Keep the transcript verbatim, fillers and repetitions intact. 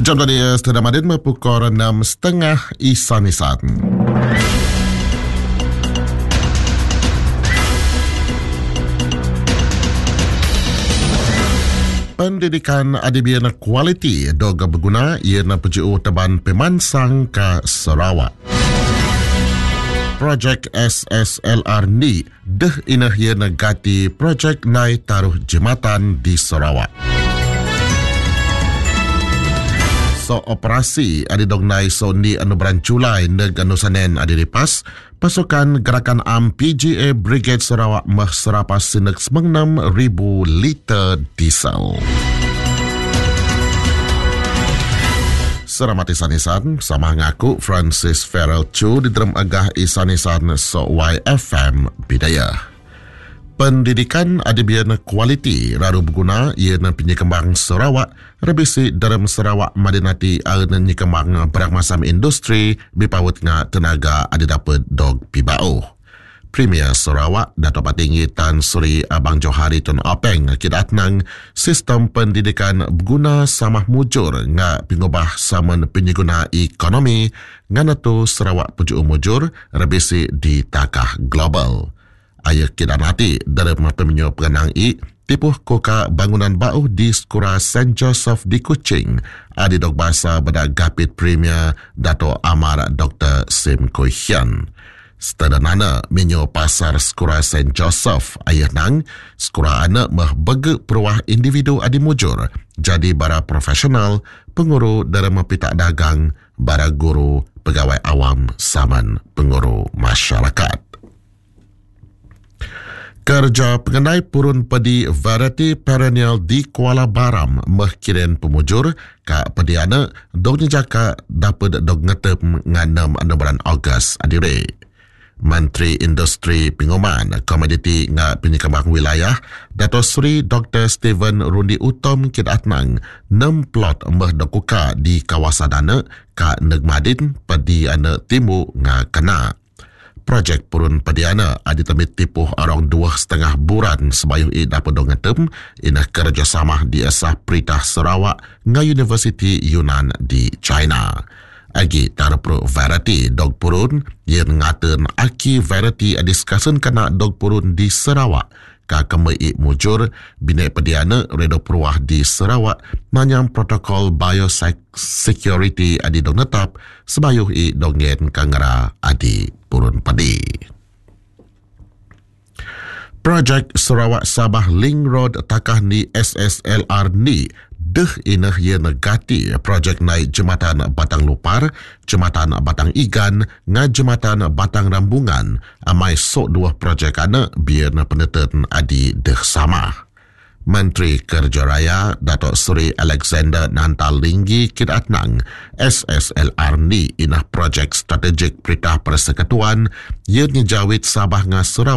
Jam tadi Setengah Madin pukul enam setengah Isan-Isan. Pendidikan adibiana kualiti doga berguna ia na peju teban pemansang ke Sarawak. Projek S S L R ni deh inah ia negati projek nai taruh jematan di Sarawak. So operasi adi dog nai so ni anu beranculai neg anu sanen adi ripas pasukan gerakan am P G A Brigade Sarawak mah serapas sinek sembilan ribu liter diesel. Selamat Isan-Isan, sama ngaku Francis Farrell Chu di dalam agah Isan-Isan so Y F M Bidayah. Pendidikan adibiana kualiti raru berguna ia na penyekembang Sarawak rebisi dalam Sarawak Madinati arna nyekembang berang masam industri bipawut nga tenaga adi dapat dog pibao. Premier Sarawak Dato' Patinggi Tan Sri Abang Johari Tun Openg kidat nang sistem pendidikan berguna samah mujur nga pengubah saman penyeguna ekonomi ngana tu Sarawak puju mujur rebisi di takah global. Ayah kita nanti dari pemenyo pengenang i tipuh koka bangunan bau di Skura Saint Joseph di Kuching adi dok bahasa pada Gapit Premier Dato' Amar Doktor Sim Koi Hian. Setelah menyo pasar Skura Saint Joseph ayah nang Skura anak mah bege peruah individu adi mujur jadi bara profesional penguru dalam mepitak dagang bara guru pegawai awam saman penguru masyarakat. Kerja pengenai purun padi variety perennial di Kuala Baram mehkirin pemujur ka pediana dog jaka dapat dog ngetep nganam anu bulan Ogos adire. Menteri Industri Penguman Komoditi nga Penyekembang Wilayah Dato' Sri Doktor Stephen Rundi Utom kidatnang enam plot meh dokuka di kawasan dana ka Negmadin padi ana timu nga kena. Projek purun padiana adi temit tipuh orang dua setengah bulan sebayuh i dapat dongetem inah kerjasama di Esah Peritah Sarawak nga University Yunan di China. Agi tarpro variety dog purun yang ngaten aki variety adiskasen kena dog purun di Sarawak ka kemei mujur bina padiana redo peruah di Sarawak nanyam protokol biosecurity adi dong netap sebayuh i dongen kangara adi purun padi. Projek Sarawak Sabah Link Road takah ni S S L R ni deh inah ia negati projek naik jematan Batang Lupar, jematan Batang Igan, nga jematan Batang Rambungan, amai sok dua projek ana biar na peneten adi deh sama. Menteri Kerja Raya Dato' Sri Alexander Nantal Linggi kidatnang S S L R ni inah projek strategik Peritah Persekutuan ia nyejawit Sabah nga Sarawak